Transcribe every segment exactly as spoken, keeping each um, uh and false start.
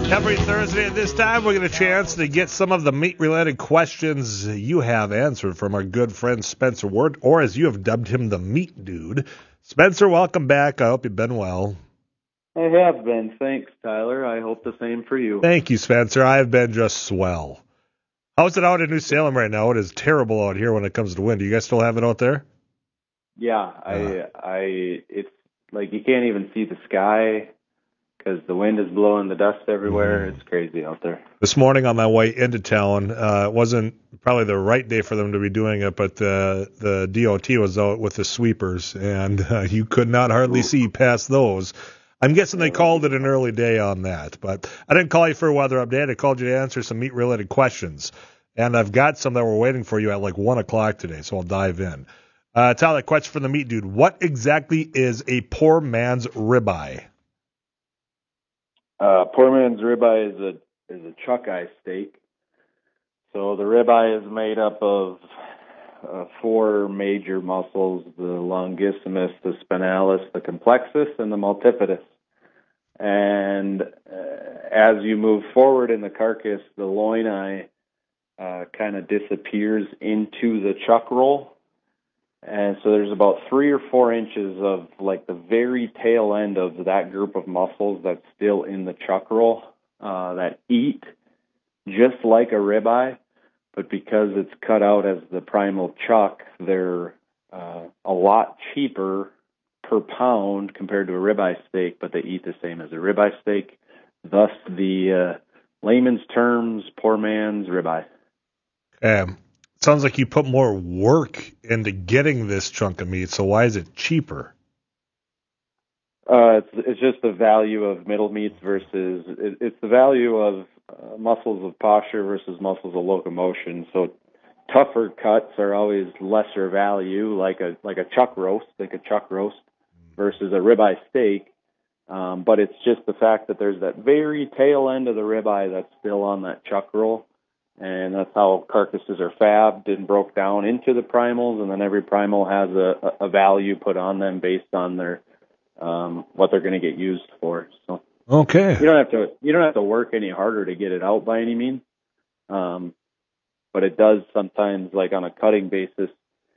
Every Thursday at this time, we get a chance to get some of the meat-related questions you have answered from our good friend Spencer Ward, or as you have dubbed him, the Meat Dude. Spencer, welcome back. I hope you've been well. I have been. Thanks, Tyler. I hope the same for you. Thank you, Spencer. I have been just swell. How's it out in New Salem right now? It is terrible out here when it comes to wind. Do you guys still have it out there? Yeah, I, uh, I, it's like you can't even see the sky because the wind is blowing the dust everywhere. Mm. It's crazy out there. This morning on my way into town, uh, it wasn't probably the right day for them to be doing it, but uh, the D O T was out with the sweepers, and uh, you could not hardly Ooh. see past those. I'm guessing they called it an early day on that, but I didn't call you for a weather update. I called you to answer some meat-related questions, and I've got some that were waiting for you at like one o'clock today, so I'll dive in. Uh, Tyler, question for the Meat Dude. What exactly is a poor man's ribeye? Uh, poor man's ribeye is a is a chuck eye steak. So the ribeye is made up of uh, four major muscles: the longissimus, the spinalis, the complexus, and the multifidus. And uh, as you move forward in the carcass, the loin uh, kind of disappears into the chuck roll. And so there's about three or four inches of like the very tail end of that group of muscles that's still in the chuck roll uh, that eat just like a ribeye, but because it's cut out as the primal chuck, they're uh, a lot cheaper per pound compared to a ribeye steak, but they eat the same as a ribeye steak. Thus, the uh, layman's terms, poor man's ribeye. Um. Sounds like you put more work into getting this chunk of meat, so why is it cheaper? Uh, it's, it's just the value of middle meats versus, it, it's the value of uh, muscles of posture versus muscles of locomotion. So tougher cuts are always lesser value, like a like a chuck roast, like a chuck roast versus a ribeye steak. Um, but it's just the fact that there's that very tail end of the ribeye that's still on that chuck roll. And that's how carcasses are fabbed and broke down into the primals, and then every primal has a, a value put on them based on their um, what they're going to get used for. So okay, you don't have to you don't have to work any harder to get it out by any means, um, but it does sometimes, like on a cutting basis,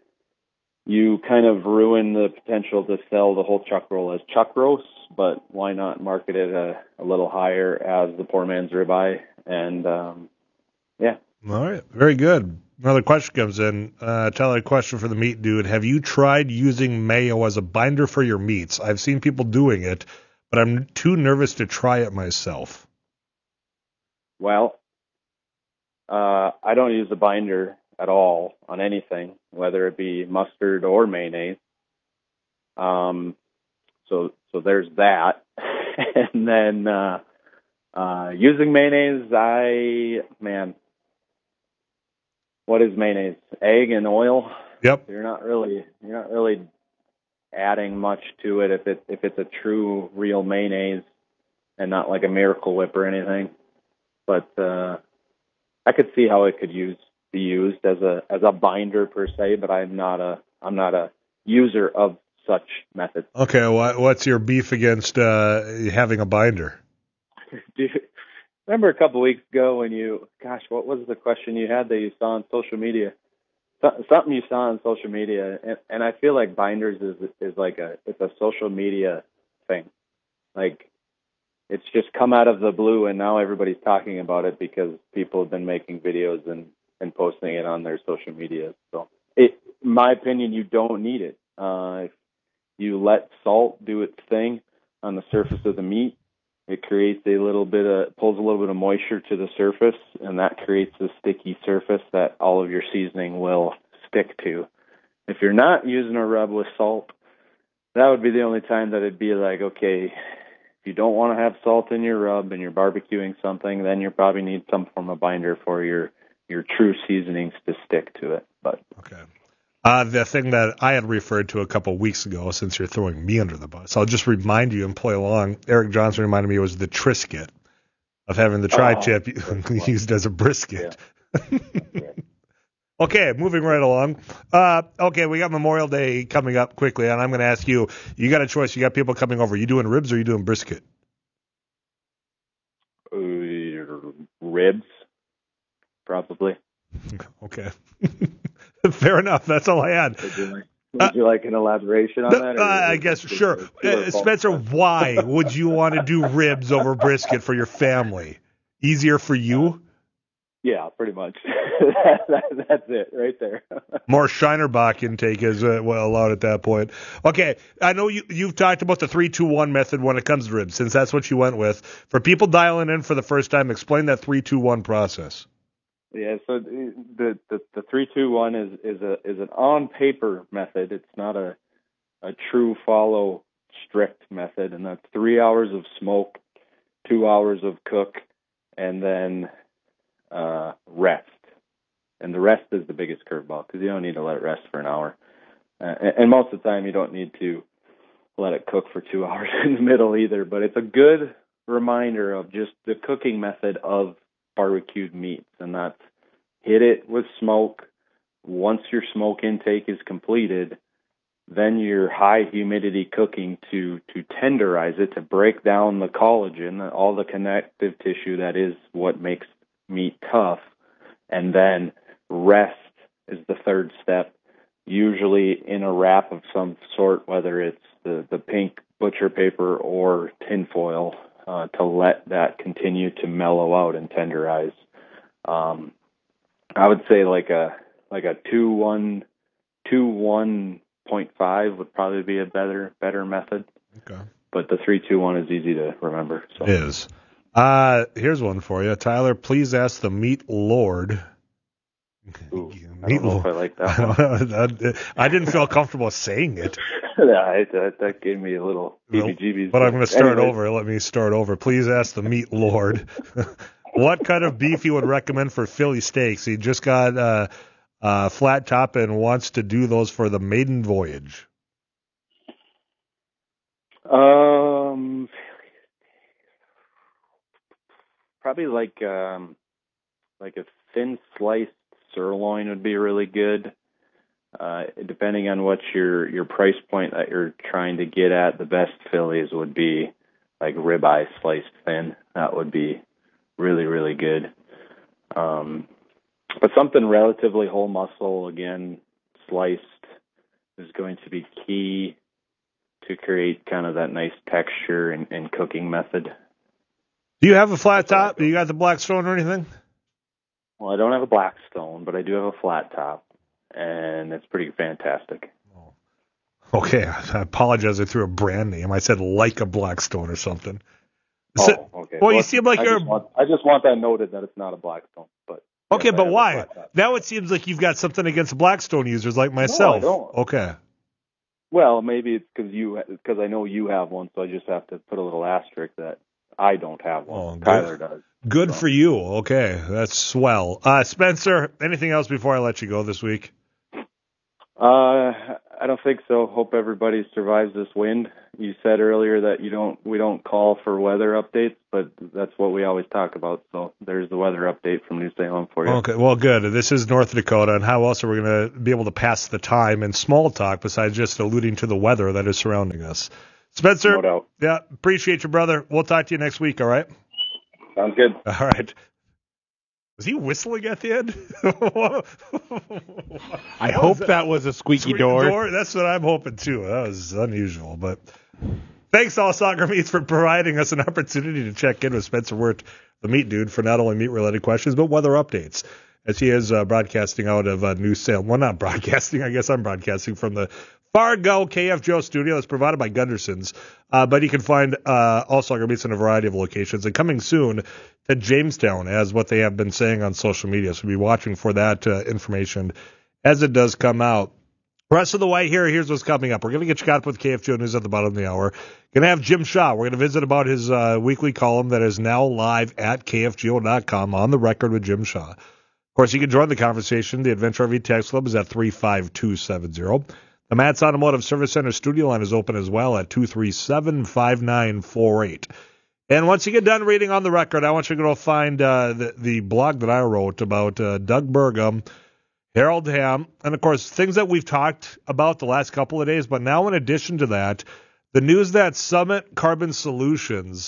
you kind of ruin the potential to sell the whole chuck roll as chuck roast. But why not market it a, a little higher as the poor man's ribeye and um, yeah. All right. Very good. Another question comes in. Uh, Tyler, a question for the Meat Dude. Have you tried using mayo as a binder for your meats? I've seen people doing it, but I'm too nervous to try it myself. Well, uh, I don't use a binder at all on anything, whether it be mustard or mayonnaise. Um, so, so there's that. And then uh, uh, using mayonnaise, I, man, what is mayonnaise? Egg and oil. Yep. You're not really you're not really adding much to it if it if it's a true real mayonnaise and not like a Miracle Whip or anything. But uh, I could see how it could use be used as a as a binder per se, but I'm not a I'm not a user of such methods. Okay, what, what's your beef against uh, having a binder? Do you remember a couple of weeks ago when you, gosh, what was the question you had that you saw on social media? Something you saw on social media, and, and I feel like binders is is like a it's a social media thing. Like it's just come out of the blue, and now everybody's talking about it because people have been making videos and, and posting it on their social media. So, it, in my opinion, you don't need it. Uh, if you let salt do its thing on the surface of the meat, it creates a little bit of, pulls a little bit of moisture to the surface, and that creates a sticky surface that all of your seasoning will stick to. If you're not using a rub with salt, that would be the only time that it'd be like, okay, if you don't want to have salt in your rub and you're barbecuing something, then you probably need some form of binder for your, your true seasonings to stick to it. But okay. Uh, the thing that I had referred to a couple weeks ago, since you're throwing me under the bus, I'll just remind you and play along. Eric Johnson reminded me it was the Triscuit of having the tri-tip oh, used as a brisket. Yeah. Okay, moving right along. Uh, okay, we got Memorial Day coming up quickly, and I'm going to ask you, you got a choice. You got people coming over. You doing ribs or you doing brisket? Uh, ribs, probably. Okay. Fair enough. That's all I had. Would you like, would you like an elaboration on Uh, that? uh, I guess, sure. Uh, Spencer, why would you want to do ribs over brisket for your family? Easier for you? Yeah, pretty much. that, that, that's it right there. More Shinerbach intake is uh, well allowed at that point. Okay, I know you, you've talked about the three two one method when it comes to ribs, since that's what you went with. For people dialing in for the first time, explain that three two one process. Yeah, so the the the three two one is is a is an on paper method. It's not a a true follow strict method, and that's three hours of smoke, two hours of cook, and then uh, rest. And the rest is the biggest curveball because you don't need to let it rest for an hour, uh, and, and most of the time you don't need to let it cook for two hours in the middle either. But it's a good reminder of just the cooking method of barbecued meats, and that's hit it with smoke. Once your smoke intake is completed, then your high humidity cooking to to tenderize it, to break down the collagen, all the connective tissue that is what makes meat tough, and then rest is the third step, usually in a wrap of some sort, whether it's the, the pink butcher paper or tinfoil, uh, to let that continue to mellow out and tenderize. Um, I would say like a like a two one two one point five would probably be a better better method. Okay. But the three two one is easy to remember. So. It is. Uh, here's one for you, Tyler. Please ask the Meat Lord. Ooh, I don't know if I like that one. I didn't feel comfortable saying it. Yeah, that, that gave me a little heebie-jeebies. But I'm going to start anyway. over. Let me start over. Please ask the Meat Lord what kind of beef you would recommend for Philly steaks. He just got uh, uh, flat top and wants to do those for the maiden voyage. Um, probably like um, like a thin sliced sirloin would be really good. Uh, depending on what your your price point that you're trying to get at, the best Phillies would be like ribeye sliced thin. That would be really, really good. Um, but something relatively whole muscle, again, sliced, is going to be key to create kind of that nice texture and, and cooking method. Do you have a flat top? Do you got the Blackstone or anything? Well, I don't have a Blackstone, but I do have a flat top, and it's pretty fantastic. Oh. Okay, I apologize. I threw a brand name. I said like a Blackstone or something. Oh, so, okay. Well, well, you seem like I you're. Just want, I just want that noted that it's not a Blackstone, but. Okay, yes, but why? Now it seems like you've got something against Blackstone users like myself. No, I don't. Okay. Well, maybe it's because you, because I know you have one, so I just have to put a little asterisk that I don't have one. Oh, Tyler does. Good so. for you. Okay, that's swell. Uh, Spencer, anything else before I let you go this week? Uh, I don't think so. Hope everybody survives this wind. You said earlier that you don't, we don't call for weather updates, but that's what we always talk about. So there's the weather update from New Salem for you. Okay, well, good. This is North Dakota, and how else are we going to be able to pass the time in small talk besides just alluding to the weather that is surrounding us? Spencer, no doubt. Yeah, appreciate you, brother. We'll talk to you next week, all right? Sounds good. All right. Was he whistling at the end? I hope that? that was a squeaky, squeaky door. door. That's what I'm hoping, too. That was unusual. But thanks, All Soccer Meats, for providing us an opportunity to check in with Spencer Wirt, the meat dude, for not only meat-related questions, but weather updates, as he is uh, broadcasting out of uh, New Salem. Well, not broadcasting. I guess I'm broadcasting from the Fargo K F Joe studio. That's provided by Gunderson's. Uh, but you can find uh, All Soccer Meats in a variety of locations. And coming soon to Jamestown, as what they have been saying on social media. So be watching for that uh, information as it does come out. Rest of the way here, here's what's coming up. We're going to get you caught up with K F Joe News at the bottom of the hour. Going to have Jim Shaw. We're going to visit about his uh, weekly column that is now live at K F G O dot com, On the Record with Jim Shaw. Of course, you can join the conversation. The Adventure R V Text Club is at three five two seven zero. The Matt's Automotive Service Center studio line is open as well at two three seven, five nine four eight. And once you get done reading On the Record, I want you to go find uh, the, the blog that I wrote about uh, Doug Burgum, Harold Hamm, and, of course, things that we've talked about the last couple of days. But now, in addition to that, the news that Summit Carbon Solutions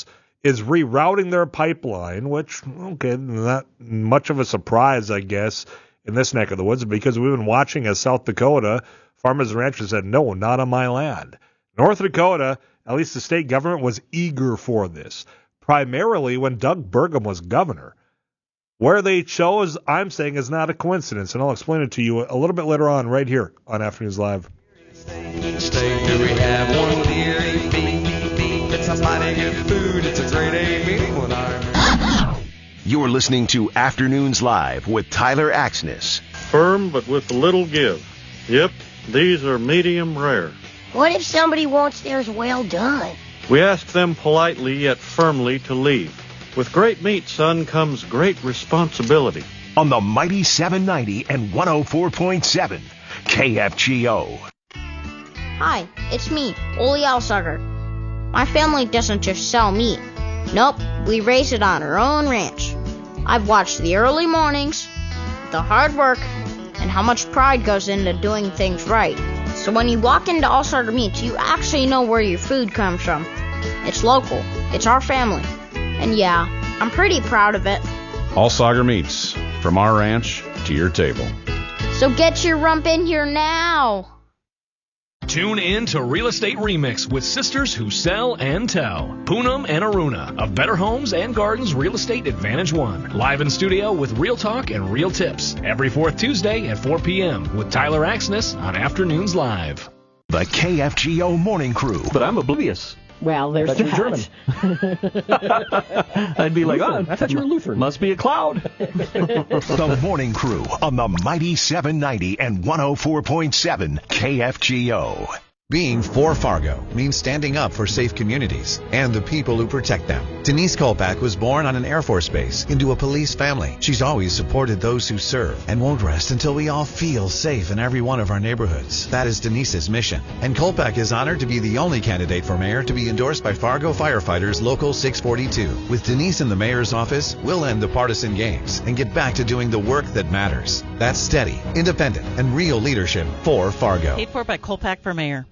is rerouting their pipeline, which, okay, not much of a surprise, I guess, in this neck of the woods, because we've been watching as South Dakota, farmers and ranchers said, no, not on my land. North Dakota, at least the state government, was eager for this, primarily when Doug Burgum was governor. Where they chose, I'm saying, is not a coincidence, and I'll explain it to you a little bit later on right here on Afternoons Live. Each day do we have one dear beep, beep, beep. It's a mighty good food, it's a great A meal when I'm... You're listening to Afternoons Live with Tyler Axness. Firm but with a little give. Yep, these are medium rare. What if somebody wants theirs well done? We ask them politely yet firmly to leave. With great meat, son, comes great responsibility. On the Mighty seven ninety and one oh four point seven K F G O. Hi, it's me, Ole Alsager. My family doesn't just sell meat. Nope, we raise it on our own ranch. I've watched the early mornings, the hard work, and how much pride goes into doing things right. So when you walk into Alsager Meats, you actually know where your food comes from. It's local. It's our family. And yeah, I'm pretty proud of it. Alsager Meats, from our ranch to your table. So get your rump in here now. Tune in to Real Estate Remix with sisters who sell and tell. Poonam and Aruna of Better Homes and Gardens Real Estate Advantage One. Live in studio with real talk and real tips. Every fourth Tuesday at four p.m. with Tyler Axness on Afternoons Live. The K F G O Morning Crew. But I'm oblivious. Well, there's That's that. German. I'd be like, Lutheran. oh, I thought you were Lutheran. Must be a cloud. The Morning Crew on the Mighty seven ninety and one oh four point seven K F G O. Being for Fargo means standing up for safe communities and the people who protect them. Denise Kolpak was born on an Air Force base into a police family. She's always supported those who serve and won't rest until we all feel safe in every one of our neighborhoods. That is Denise's mission. And Kolpak is honored to be the only candidate for mayor to be endorsed by Fargo Firefighters Local six forty-two. With Denise in the mayor's office, we'll end the partisan games and get back to doing the work that matters. That's steady, independent, and real leadership for Fargo. Paid for by Kolpak for mayor.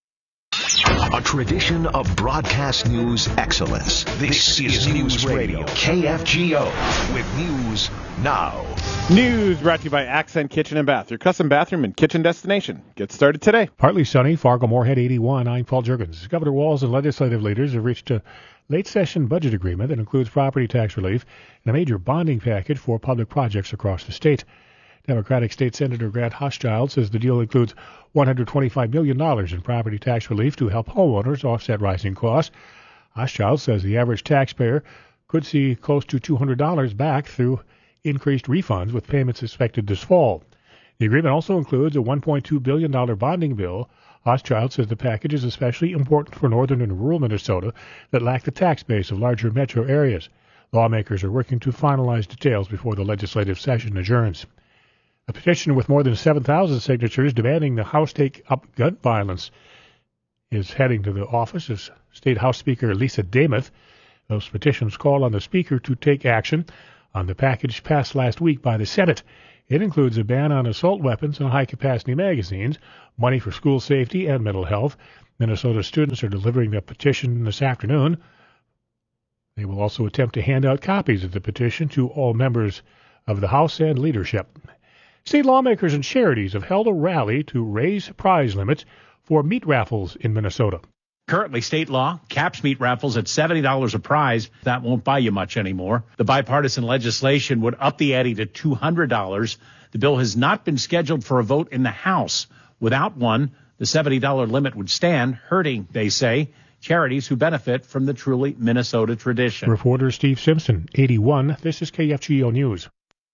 A tradition of broadcast news excellence. This, this is News Radio. K F G O with News Now. News brought to you by Accent Kitchen and Bath, your custom bathroom and kitchen destination. Get started today. Partly sunny, Fargo-Moorhead eighty-one. I'm Paul Juergens. Governor Walz and legislative leaders have reached a late-session budget agreement that includes property tax relief and a major bonding package for public projects across the state. Democratic State Senator Grant Hochschild says the deal includes one hundred twenty-five million dollars in property tax relief to help homeowners offset rising costs. Hochschild says the average taxpayer could see close to two hundred dollars back through increased refunds, with payments expected this fall. The agreement also includes a one point two billion dollars bonding bill. Hochschild says the package is especially important for northern and rural Minnesota that lack the tax base of larger metro areas. Lawmakers are working to finalize details before the legislative session adjourns. A petition with more than seven thousand signatures demanding the House take up gun violence is heading to the office of State House Speaker Lisa Demuth. Those petitions call on the Speaker to take action on the package passed last week by the Senate. It includes a ban on assault weapons and high-capacity magazines, money for school safety and mental health. Minnesota students are delivering the petition this afternoon. They will also attempt to hand out copies of the petition to all members of the House and leadership. State lawmakers and charities have held a rally to raise prize limits for meat raffles in Minnesota. Currently, state law caps meat raffles at seventy dollars a prize. That won't buy you much anymore. The bipartisan legislation would up the ante to two hundred dollars. The bill has not been scheduled for a vote in the House. Without one, the seventy dollars limit would stand, hurting, they say, charities who benefit from the truly Minnesota tradition. Reporter Steve Simpson, eighty-one. This is K F G O News.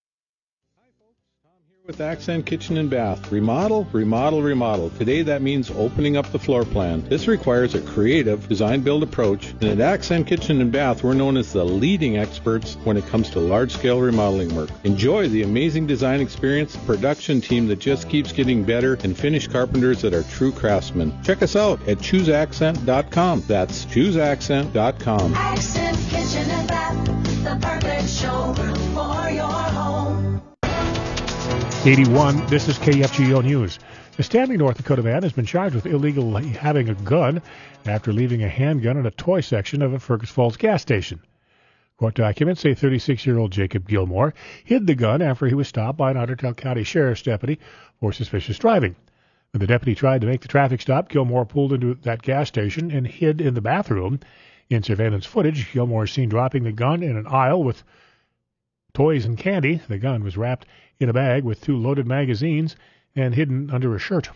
With Accent Kitchen and Bath. Remodel, remodel, remodel. Today that means opening up the floor plan. This requires a creative design-build approach, and at Accent Kitchen and Bath we're known as the leading experts when it comes to large-scale remodeling work. Enjoy the amazing design experience, production team that just keeps getting better, and finished carpenters that are true craftsmen. Check us out at choose accent dot com. That's choose accent dot com. Accent Kitchen and Bath, the perfect showroom for your home. eighty-one, this is K F G O News. A Stanley, North Dakota man has been charged with illegally having a gun after leaving a handgun in a toy section of a Fergus Falls gas station. Court documents say thirty-six-year-old Jacob Gilmore hid the gun after he was stopped by an Ottertail County Sheriff's deputy for suspicious driving. When the deputy tried to make the traffic stop, Gilmore pulled into that gas station and hid in the bathroom. In surveillance footage, Gilmore is seen dropping the gun in an aisle with toys and candy. The gun was wrapped in a bag with two loaded magazines and hidden under a shirt.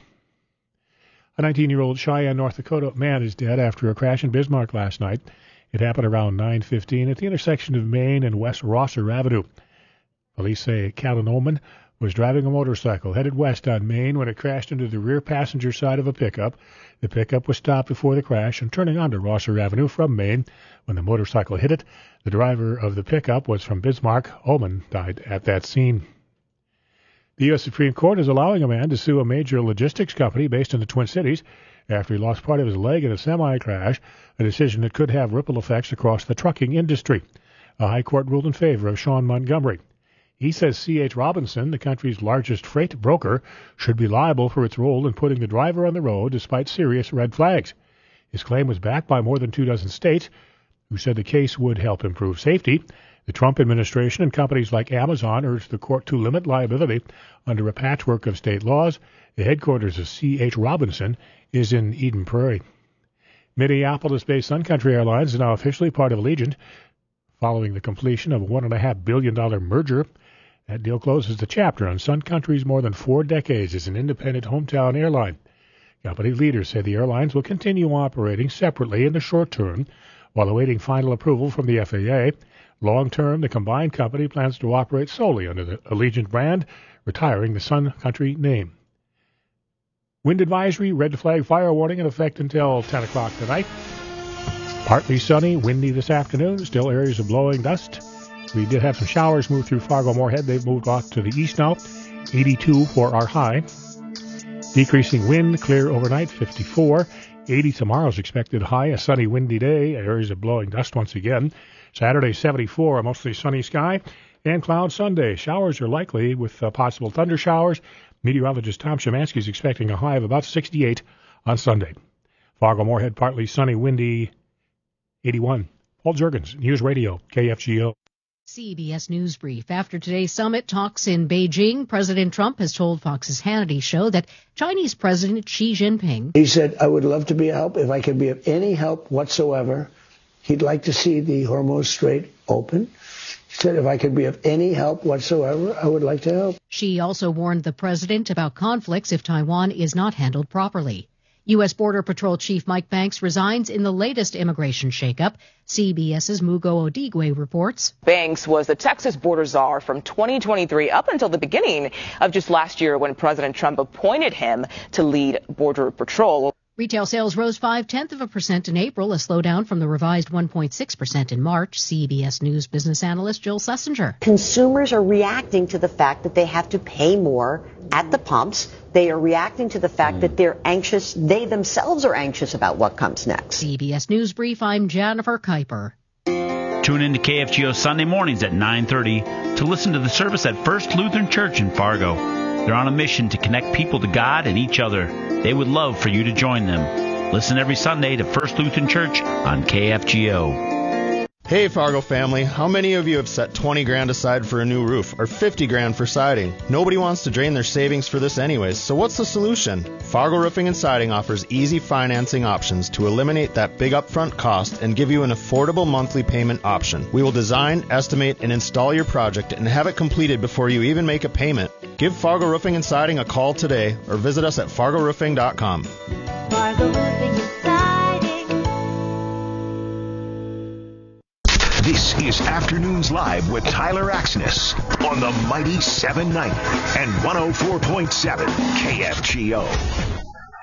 A nineteen-year-old Cheyenne, North Dakota man is dead after a crash in Bismarck last night. It happened around nine fifteen at the intersection of Main and West Rosser Avenue. Police say Callan Oman was driving a motorcycle headed west on Main when it crashed into the rear passenger side of a pickup. The pickup was stopped before the crash and turning onto Rosser Avenue from Main. When the motorcycle hit it, the driver of the pickup was from Bismarck. Oman died at that scene. The U S Supreme Court is allowing a man to sue a major logistics company based in the Twin Cities after he lost part of his leg in a semi-crash, a decision that could have ripple effects across the trucking industry. A high court ruled in favor of Sean Montgomery. He says C H. Robinson, the country's largest freight broker, should be liable for its role in putting the driver on the road despite serious red flags. His claim was backed by more than two dozen states, who said the case would help improve safety. The Trump administration and companies like Amazon urged the court to limit liability under a patchwork of state laws. The headquarters of C H. Robinson is in Eden Prairie. Minneapolis-based Sun Country Airlines is now officially part of Allegiant, following the completion of a one point five billion dollars merger. That deal closes the chapter on Sun Country's more than four decades as an independent hometown airline. Company leaders say the airlines will continue operating separately in the short term while awaiting final approval from the F A A. Long term, the combined company plans to operate solely under the Allegiant brand, retiring the Sun Country name. Wind advisory, red flag fire warning in effect until ten o'clock tonight. Partly sunny, windy this afternoon, still areas of blowing dust. We did have some showers move through Fargo-Moorhead. They've moved off to the east now. eighty-two for our high. Decreasing wind, clear overnight, fifty-four. eighty tomorrow's expected high, a sunny, windy day. Areas of blowing dust once again. Saturday, seventy-four, a mostly sunny sky. And cloud Sunday. Showers are likely with uh, possible thunder showers. Meteorologist Tom Szymanski is expecting a high of about sixty-eight on Sunday. Fargo-Moorhead, partly sunny, windy, eighty-one. Paul Juergens, News Radio, K F G O. C B S News Brief. After today's summit talks in Beijing, President Trump has told Fox's Hannity show that Chinese President Xi Jinping... He said, I would love to be a help if I could be of any help whatsoever. He'd like to see the Hormuz Strait open. He said, if I could be of any help whatsoever, I would like to help. Xi also warned the president about conflicts if Taiwan is not handled properly. U S. Border Patrol Chief Mike Banks resigns in the latest immigration shakeup. CBS's Mugo Odigwe reports. Banks was the Texas border czar from twenty twenty-three up until the beginning of just last year when President Trump appointed him to lead Border Patrol. Retail sales rose five-tenths of a percent in April, a slowdown from the revised one point six percent in March. C B S News business analyst Jill Schlesinger. Consumers are reacting to the fact that they have to pay more at the pumps. They are reacting to the fact mm. that they're anxious. They themselves are anxious about what comes next. C B S News Brief, I'm Jennifer Kuiper. Tune in to K F G O Sunday mornings at nine thirty to listen to the service at First Lutheran Church in Fargo. They're on a mission to connect people to God and each other. They would love for you to join them. Listen every Sunday to First Lutheran Church on K F G O. Hey Fargo family, how many of you have set twenty grand aside for a new roof or fifty grand for siding? Nobody wants to drain their savings for this anyways, so what's the solution? Fargo Roofing and Siding offers easy financing options to eliminate that big upfront cost and give you an affordable monthly payment option. We will design, estimate, and install your project and have it completed before you even make a payment. Give Fargo Roofing and Siding a call today or visit us at fargo roofing dot com. Fargo Roofing and Siding. This is Afternoons Live with Tyler Axness on the mighty seven ninety and one oh four point seven K F G O.